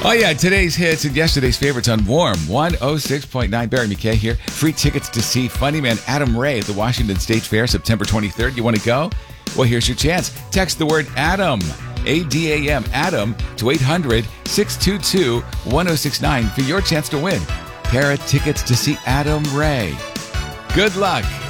Oh, yeah, today's hits and yesterday's favorites on Warm 106.9. Barry McKay here. Free tickets to see funny man Adam Ray at the Washington State Fair, September 23rd. You want to go? Well, here's your chance. Text the word Adam, A-D-A-M, Adam, to 800-622-1069 for your chance to win. Pair of tickets to see Adam Ray. Good luck.